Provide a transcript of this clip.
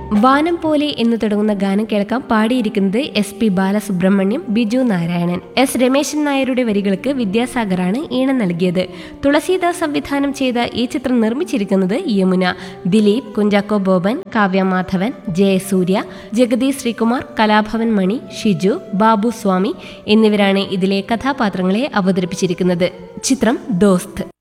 വാനം പോലെ എന്ന് തുടങ്ങുന്ന ഗാനം കേൾക്കാൻ പാടിയിരിക്കുന്നത് SP ബാലസുബ്രഹ്മണ്യം, ബിജു നാരായണൻ. S രമേശൻ നായരുടെ വരികൾക്ക് വിദ്യാസാഗറാണ് ഈണം നൽകിയത്. തുളസീദാസ് സംവിധാനം ചെയ്ത ഈ ചിത്രം നിർമ്മിച്ചിരിക്കുന്നത് യമുന. ദിലീപ്, കുഞ്ചാക്കോ ബോബൻ, കാവ്യ മാധവൻ, ജയസൂര്യ, ജഗതി ശ്രീകുമാർ, കലാഭവൻ മണി, ഷിജു, ബാബു സ്വാമി എന്നിവരാണ് ഇതിലെ കഥാപാത്രങ്ങളെ അവതരിപ്പിച്ചിരിക്കുന്നത്. ചിത്രം ദോസ്ത്.